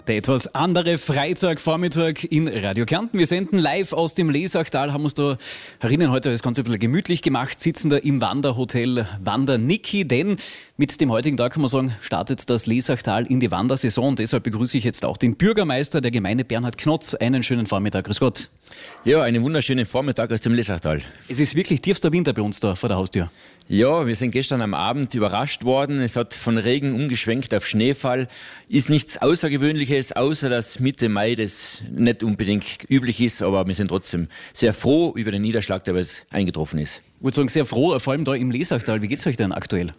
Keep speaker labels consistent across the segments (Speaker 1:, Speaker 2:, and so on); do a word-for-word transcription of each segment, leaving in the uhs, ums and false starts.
Speaker 1: Der etwas andere Freitagvormittag in Radio Kärnten. Wir senden live aus dem Lesachtal, haben uns da herinnen heute das Ganze ein bisschen gemütlich gemacht, sitzen da im Wanderhotel Wanderniki, denn mit dem heutigen Tag kann man sagen, startet das Lesachtal in die Wandersaison und deshalb begrüße ich jetzt auch den Bürgermeister der Gemeinde Bernhard Knotz. Einen schönen Vormittag, grüß Gott.
Speaker 2: Ja, einen wunderschönen Vormittag aus dem Lesachtal.
Speaker 1: Es ist wirklich tiefster Winter bei uns da vor der Haustür.
Speaker 2: Ja, wir sind gestern am Abend überrascht worden. Es hat von Regen umgeschwenkt auf Schneefall. Ist nichts Außergewöhnliches, außer dass Mitte Mai das nicht unbedingt üblich ist. Aber wir sind trotzdem sehr froh über den Niederschlag, der jetzt eingetroffen ist.
Speaker 1: Ich würde sagen, sehr froh, vor allem da im Lesachtal. Wie geht es euch denn aktuell?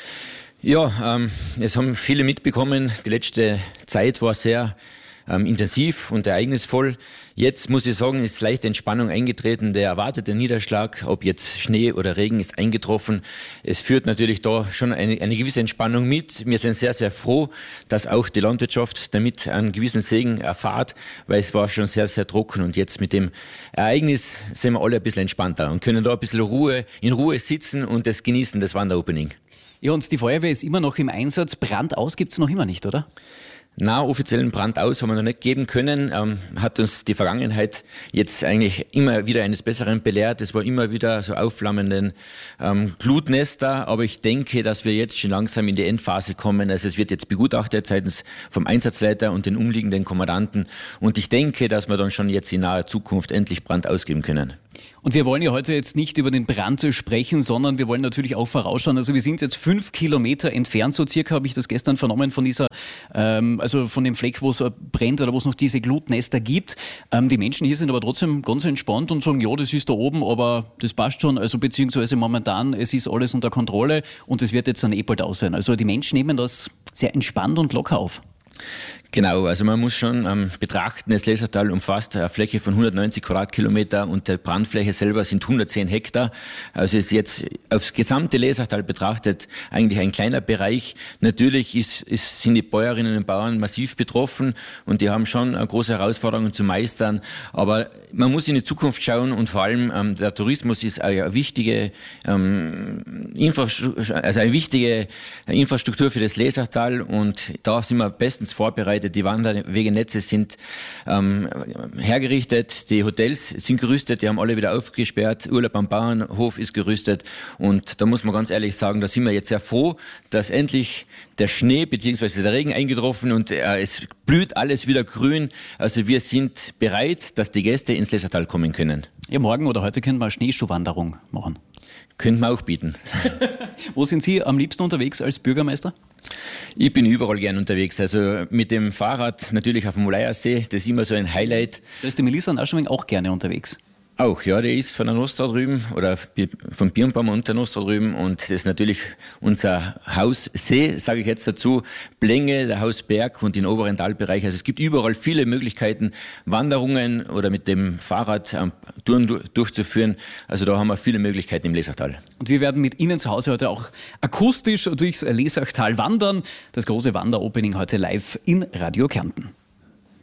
Speaker 2: Ja, ähm, es haben viele mitbekommen. Die letzte Zeit war sehr ähm, intensiv und ereignisvoll. Jetzt muss ich sagen, ist leichte Entspannung eingetreten. Der erwartete Niederschlag, ob jetzt Schnee oder Regen, ist eingetroffen. Es führt natürlich da schon eine, eine gewisse Entspannung mit. Wir sind sehr, sehr froh, dass auch die Landwirtschaft damit einen gewissen Segen erfahrt, weil es war schon sehr, sehr trocken. Und jetzt mit dem Ereignis sind wir alle ein bisschen entspannter und können da ein bisschen Ruhe, in Ruhe sitzen und das genießen, das Wanderopening.
Speaker 1: Ja, und die Feuerwehr ist immer noch im Einsatz. Brand aus gibt es noch immer nicht, oder?
Speaker 2: Na, offiziellen Brand aus haben wir noch nicht geben können. Ähm, hat uns die Vergangenheit jetzt eigentlich immer wieder eines Besseren belehrt. Es war immer wieder so aufflammenden ähm, Glutnester. Aber ich denke, dass wir jetzt schon langsam in die Endphase kommen. Also es wird jetzt begutachtet seitens vom Einsatzleiter und den umliegenden Kommandanten. Und ich denke, dass wir dann schon jetzt in naher Zukunft endlich Brand ausgeben können.
Speaker 1: Und wir wollen ja heute jetzt nicht über den Brand sprechen, sondern wir wollen natürlich auch vorausschauen. Also wir sind jetzt fünf Kilometer entfernt, so circa habe ich das gestern vernommen von dieser, ähm, also von dem Fleck, wo es brennt oder wo es noch diese Glutnester gibt. Ähm, die Menschen hier sind aber trotzdem ganz entspannt und sagen, ja, das ist da oben, aber das passt schon. Also beziehungsweise momentan, es ist alles unter Kontrolle und es wird jetzt dann eh bald aus sein. Also die Menschen nehmen das sehr entspannt und locker auf.
Speaker 2: Genau, also man muss schon ähm, betrachten, das Lesachtal umfasst eine Fläche von hundertneunzig Quadratkilometer und die Brandfläche selber sind hundertzehn Hektar. Also ist jetzt aufs gesamte Lesachtal betrachtet eigentlich ein kleiner Bereich. Natürlich ist, ist, sind die Bäuerinnen und Bauern massiv betroffen und die haben schon eine große Herausforderungen zu meistern. Aber man muss in die Zukunft schauen und vor allem ähm, der Tourismus ist eine wichtige, ähm, Infrastruktur, also eine wichtige Infrastruktur für das Lesachtal und da sind wir bestens vorbereitet. Die Wanderwegenetze sind ähm, hergerichtet, die Hotels sind gerüstet, die haben alle wieder aufgesperrt, Urlaub am Bauernhof ist gerüstet und da muss man ganz ehrlich sagen, da sind wir jetzt sehr froh, dass endlich der Schnee bzw. der Regen eingetroffen und äh, es blüht alles wieder grün. Also wir sind bereit, dass die Gäste ins Lesachtal kommen können.
Speaker 1: Ja, morgen oder heute können wir eine Schneeschuhwanderung machen.
Speaker 2: Könnten wir auch bieten.
Speaker 1: Wo sind Sie am liebsten unterwegs als Bürgermeister?
Speaker 2: Ich bin überall gern unterwegs. Also mit dem Fahrrad natürlich auf dem Molaiersee, das ist immer so ein Highlight.
Speaker 1: Da ist die Melissa Naschwing auch gerne unterwegs.
Speaker 2: Auch, ja, der ist von der Nuss da drüben oder vom Birnbaum und der Nuss da drüben und das ist natürlich unser Haussee, sage ich jetzt dazu, Blenge, der Hausberg und den oberen Talbereich. Also es gibt überall viele Möglichkeiten, Wanderungen oder mit dem Fahrrad ähm, Touren durchzuführen. Also da haben wir viele Möglichkeiten im Lesachtal.
Speaker 1: Und wir werden mit Ihnen zu Hause heute auch akustisch durchs Lesachtal wandern. Das große Wanderopening heute live in Radio Kärnten.